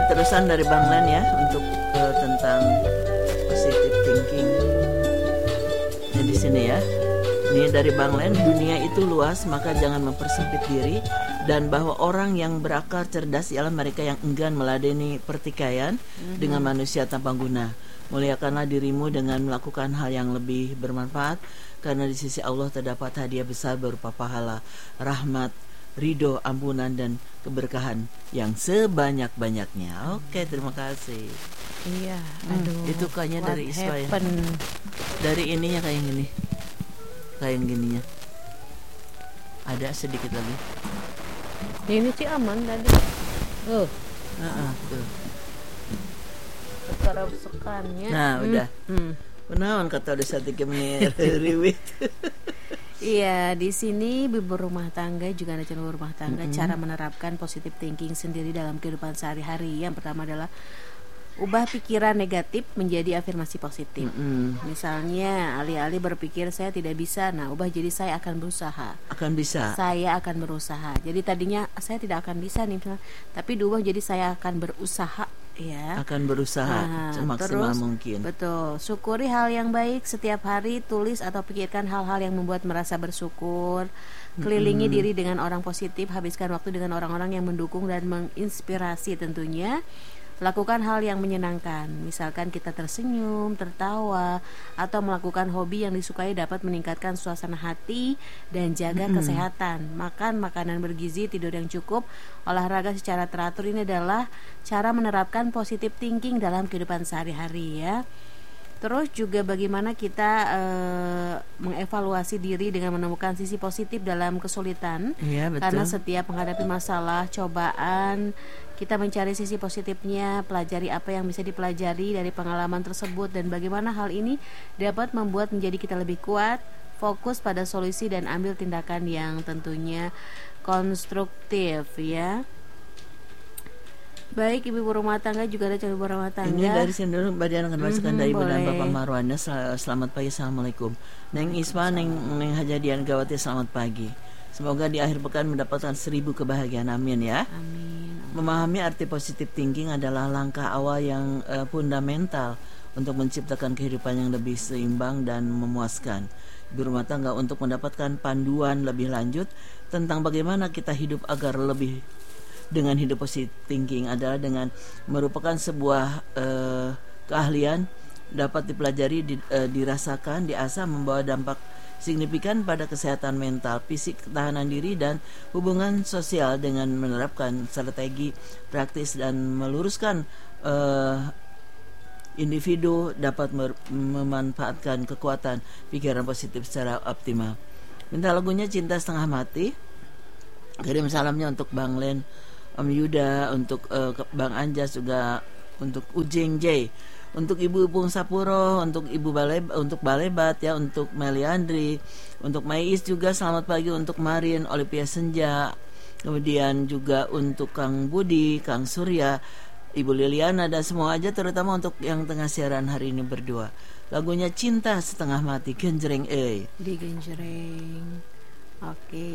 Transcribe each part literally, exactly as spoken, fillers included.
terusan dari Bang Len ya untuk uh, tentang positive thinking. Nah, di sini ya. Ini dari Bang Len, dunia itu luas maka jangan mempersempit diri, dan bahwa orang yang berakal cerdas ialah mereka yang enggan meladeni pertikaian mm-hmm. dengan manusia tanpa guna. Muliakanlah dirimu dengan melakukan hal yang lebih bermanfaat, karena di sisi Allah terdapat hadiah besar berupa pahala, rahmat, ridho, ampunan, dan keberkahan yang sebanyak-banyaknya. Oke, terima kasih. Iya, aduh. Hmm, itu kayaknya dari Iswa ya. Dari ininya kayak gini. Kayak gininya. Ada sedikit lagi. Ini sih aman tadi. Oh, uh-uh, tuh. Sekarang-sekannya. Nah, hmm. udah. Hmm. Benawan kata udah satu menit riwit. Iya, di sini ibu rumah tangga juga ada channel rumah tangga mm-hmm. cara menerapkan positive thinking sendiri dalam kehidupan sehari-hari. Yang pertama adalah ubah pikiran negatif menjadi afirmasi positif. Mm-hmm. Misalnya, alih-alih berpikir saya tidak bisa, nah ubah jadi saya akan berusaha. Akan bisa. Saya akan berusaha. Jadi tadinya saya tidak akan bisa nih, tapi diubah jadi saya akan berusaha. Ya. Akan berusaha nah, semaksimal terus, mungkin. Betul. Syukuri hal yang baik setiap hari, tulis atau pikirkan hal-hal yang membuat merasa bersyukur. Kelilingi mm-hmm. diri dengan orang positif, habiskan waktu dengan orang-orang yang mendukung dan menginspirasi tentunya. Lakukan hal yang menyenangkan, misalkan kita tersenyum, tertawa, atau melakukan hobi yang disukai dapat meningkatkan suasana hati dan jaga mm-hmm. kesehatan. Makan makanan bergizi, tidur yang cukup, olahraga secara teratur. Ini adalah cara menerapkan positive thinking dalam kehidupan sehari-hari ya. Terus juga bagaimana kita uh, mengevaluasi diri dengan menemukan sisi positif dalam kesulitan. Iya, betul. Karena setiap menghadapi masalah, cobaan, kita mencari sisi positifnya, pelajari apa yang bisa dipelajari dari pengalaman tersebut, dan bagaimana hal ini dapat membuat menjadi kita lebih kuat, fokus pada solusi dan ambil tindakan yang tentunya konstruktif ya. Baik, ibu rumah tangga juga ada ibu rumah tangga. Ini dari sini dulu Mbak Dian akan bacakan mm-hmm, dari Ibu dan Bapak Marwana. Selamat pagi, assalamualaikum. Neng Isma, Neng Neng Hajadian Gawati, selamat pagi. Semoga di akhir pekan mendapatkan seribu kebahagiaan, amin ya. Amin. Memahami arti positive thinking adalah langkah awal yang uh, fundamental untuk menciptakan kehidupan yang lebih seimbang dan memuaskan. Ibu rumah tangga untuk mendapatkan panduan lebih lanjut tentang bagaimana kita hidup agar lebih dengan hidup positive thinking adalah dengan merupakan sebuah uh, keahlian dapat dipelajari, di, uh, dirasakan, diasah, membawa dampak signifikan pada kesehatan mental, fisik, ketahanan diri, dan hubungan sosial dengan menerapkan strategi praktis dan meluruskan uh, individu dapat mer- memanfaatkan kekuatan pikiran positif secara optimal. Minta lagunya Cinta Setengah Mati. Kirim salamnya untuk Bang Len, Om Yuda, untuk uh, Bang Anjas, juga untuk Ujeng J, untuk Ibu Ipung Sapuro, untuk Ibu Baleb, untuk Balebat ya, untuk Meliandri, untuk Mais juga selamat pagi, untuk Marin, Olivia Senja, kemudian juga untuk Kang Budi, Kang Surya, Ibu Liliana, dan semua aja, terutama untuk yang tengah siaran hari ini berdua. Lagunya Cinta Setengah Mati, Genjreng E. Di Genjreng. Oke.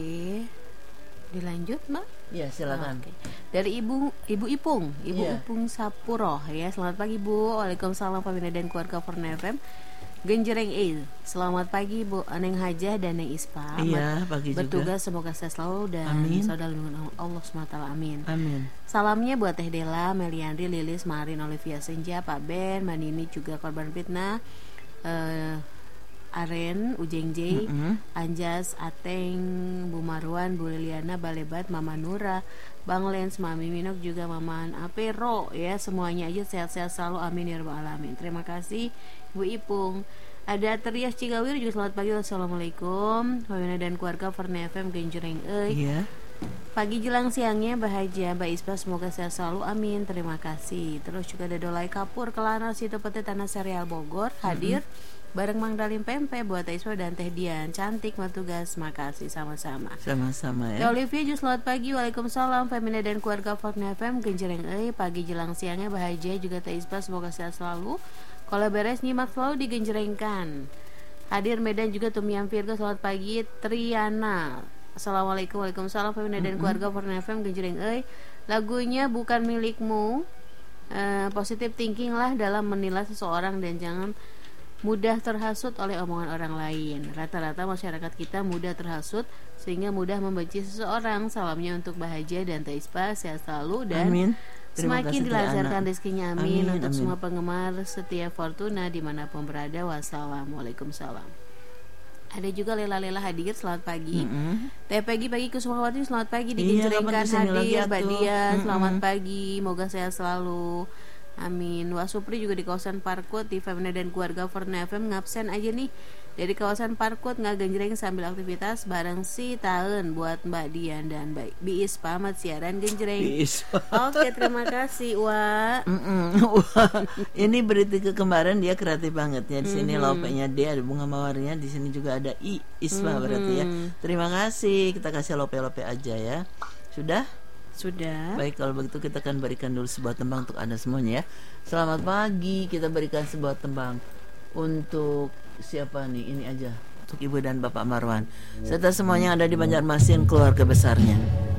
Dilanjut, Mbak? Ya, silakan. Oke. Dari Ibu Ibu Ipung, Ibu yeah. Ipung Sapuro ya. Selamat pagi, Bu. Waalaikumsalam Pamina dan keluarga Forna F M. Genjreng E. Selamat pagi, Bu Neng Hajah dan Neng Ispa. Iya, pagi juga. Bertugas semoga sehat selalu dan saudara lindungan Allah subhanahu wa taala. Amin. Amin. Salamnya buat Teh Dela, Meliandri, Lilis, Marin, Olivia Senja, Pak Ben, Mbak Nini juga korban fitnah. Uh, Aren, Ujeng J, mm-hmm. Anjas, Ateng, Bu Marwan, Bu Liliana, Balebat, Mama Nura, Bang Lens, Mami Minok, juga Mama Apero ya, semuanya aja sehat-sehat selalu, amin ya rabbal alamin. Terima kasih Bu Ipung. Ada Terias Cigawir juga selamat pagi, wassalamualaikum. Wawina dan keluarga Forna F M Genjreng Euy. Iya. Pagi jelang siangnya bahagia, Mbak Ispa semoga sehat selalu, amin. Terima kasih. Terus juga ada Dolai Kapur, Kelana Situ Pete Tanah Serial Bogor hadir. Mm-hmm. Bareng Mang Dalim Pempe buat Iswa dan Teh Dian. Cantik matugas, makasih sama-sama. Sama-sama ya. Ya Olivia juga selamat pagi, waalaikumsalam. Femina dan keluarga Forna F M Genjreng Euy. Pagi jelang siangnya bahagia juga Teh Ispa semoga sehat selalu. Kalau beres nyimak selalu digenjrengkan. Hadir Medan juga Tumiam Virgo selamat pagi. Triana. Assalamualaikum, waalaikumsalam. Femina dan mm-hmm. keluarga Forna F M Genjreng Euy. Lagunya Bukan Milikmu uh, positive thinking lah dalam menilai seseorang dan jangan mudah terhasut oleh omongan orang lain. Rata-rata masyarakat kita mudah terhasut sehingga mudah membenci seseorang. Salamnya untuk Bahagia dan Taispa, sehat selalu dan Amin. semakin dilancarkan rezekinya, amin. Amin, Untuk amin. semua penggemar setia Fortuna dimanapun berada, wassalamualaikum salam. Ada juga Lela-Lela hadir, selamat pagi. Mm-hmm. Teh Pagi Pagi Kusumawati, selamat pagi. Iya, Digenjrengkan kapan kesini lagi hadir, atuh? Mbak Dian, selamat Mm-mm. pagi. Moga sehat selalu. Amin. Wak Supri juga di kawasan Parkut di Femina dan keluarga Fortuna F M ngabsen aja nih dari kawasan Parkut nggak genjreng sambil aktivitas bareng si tahun buat Mbak Dian dan Mbak Biis pamit siaran genjreng. Biis. Oke, terima kasih Wak. Mm-mm. Wah, ini berita ke kemarin dia kreatif banget ya. Di sini Mhm. lopenya D, ada bunga mawarnya. Di sini juga ada I Isma Mhm. berarti ya. Terima kasih. Kita kasih lope-lope aja ya. Sudah? Sudah. Baik, kalau begitu kita akan berikan dulu sebuah tembang untuk Anda semuanya ya. Selamat pagi. Kita berikan sebuah tembang untuk siapa nih? Ini aja. Untuk Ibu dan Bapak Marwan serta semuanya yang ada di Banjarmasin, keluarga besarnya.